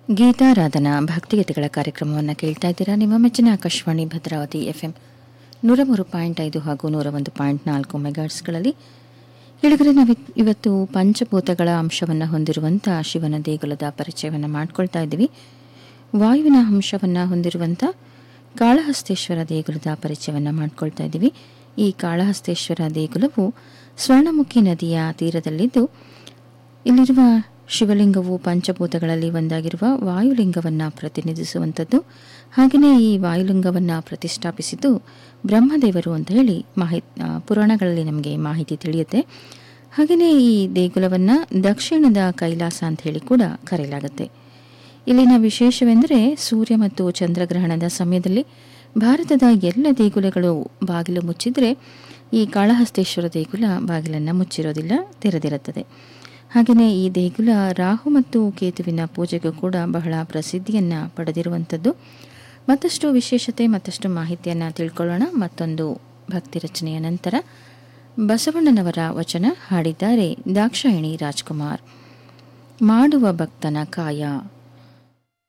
ಗೀತಾರಾಧನಾ ಭಕ್ತಿಗೀತೆಗಳ ಕಾರ್ಯಕ್ರಮವನ್ನು ಕೇಳ್ತಾ ಇದ್ದೀರಾ. ನಿಮ್ಮ ಮೆಚ್ಚಿನ ಆಕಾಶವಾಣಿ ಭದ್ರಾವತಿ FM 103.5 ಹಾಗೂ 101.4 ಮೆಗಾಟ್ಸ್ಗಳಲ್ಲಿ. ಕೆಳಗಡೆ ನಾವು ಇವತ್ತು ಪಂಚಭೂತಗಳ ಅಂಶವನ್ನು ಹೊಂದಿರುವಂಥ ಶಿವನ ದೇಗುಲದ ಪರಿಚಯವನ್ನು ಮಾಡಿಕೊಳ್ತಾ ಇದ್ದೀವಿ. ವಾಯುವಿನ ಅಂಶವನ್ನು ಹೊಂದಿರುವಂಥ ಕಾಳಹಸ್ತೇಶ್ವರ ದೇಗುಲದ ಪರಿಚಯವನ್ನು ಮಾಡಿಕೊಳ್ತಾ ಇದ್ದೀವಿ. ಈ ಕಾಳಹಸ್ತೇಶ್ವರ ದೇಗುಲವು ಸ್ವರ್ಣಮುಖಿ ನದಿಯ ತೀರದಲ್ಲಿದ್ದು, ಇಲ್ಲಿರುವ ಶಿವಲಿಂಗವು ಪಂಚಭೂತಗಳಲ್ಲಿ ಒಂದಾಗಿರುವ ವಾಯುಲಿಂಗವನ್ನು ಪ್ರತಿನಿಧಿಸುವಂಥದ್ದು. ಹಾಗೆಯೇ ಈ ವಾಯುಲಿಂಗವನ್ನು ಪ್ರತಿಷ್ಠಾಪಿಸಿದ್ದು ಬ್ರಹ್ಮದೇವರು ಅಂತ ಹೇಳಿ ಪುರಾಣಗಳಲ್ಲಿ ನಮಗೆ ಮಾಹಿತಿ ತಿಳಿಯುತ್ತೆ. ಹಾಗೆಯೇ ಈ ದೇಗುಲವನ್ನು ದಕ್ಷಿಣದ ಕೈಲಾಸ ಅಂತ ಹೇಳಿ ಕೂಡ ಕರೆಯಲಾಗುತ್ತೆ. ಇಲ್ಲಿನ ವಿಶೇಷವೆಂದರೆ ಸೂರ್ಯ ಮತ್ತು ಚಂದ್ರಗ್ರಹಣದ ಸಮಯದಲ್ಲಿ ಭಾರತದ ಎಲ್ಲ ದೇಗುಲಗಳು ಬಾಗಿಲು ಮುಚ್ಚಿದರೆ ಈ ಕಾಳಹಸ್ತೇಶ್ವರ ದೇಗುಲ ಬಾಗಿಲನ್ನು ಮುಚ್ಚಿರೋದಿಲ್ಲ, ತೆರೆದಿರುತ್ತದೆ. ಹಾಗೆಯೇ ಈ ದೇಗುಲ ರಾಹು ಮತ್ತು ಕೇತುವಿನ ಪೂಜೆಗೂ ಕೂಡ ಬಹಳ ಪ್ರಸಿದ್ಧಿಯನ್ನು ಪಡೆದಿರುವಂಥದ್ದು. ಮತ್ತಷ್ಟು ವಿಶೇಷತೆ ಮತ್ತಷ್ಟು ಮಾಹಿತಿಯನ್ನು ತಿಳ್ಕೊಳ್ಳೋಣ. ಮತ್ತೊಂದು ಭಕ್ತಿ ರಚನೆಯ ನಂತರ ಬಸವಣ್ಣನವರ ವಚನ ಹಾಡಿದ್ದಾರೆ ದಾಕ್ಷಾಯಿಣಿ ರಾಜ್ಕುಮಾರ್. ಮಾಡುವ ಭಕ್ತನ ಕಾಯ